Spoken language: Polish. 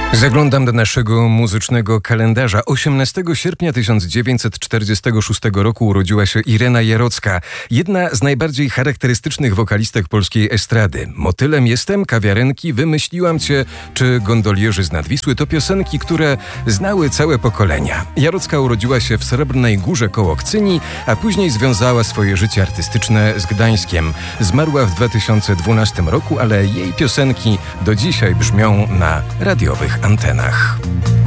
Zaglądam do naszego muzycznego kalendarza. 18 sierpnia 1946 roku urodziła się Irena Jarocka, jedna z najbardziej charakterystycznych wokalistek polskiej estrady. Motylem jestem, kawiarenki, wymyśliłam cię, czy gondolierzy z nad Wisły to piosenki, które znały całe pokolenia. Jarocka urodziła się w Srebrnej Górze koło Kcyni, a później związała swoje życie artystyczne z Gdańskiem. Zmarła w 2012 roku, ale jej piosenki do dzisiaj brzmią na radiowych antenach.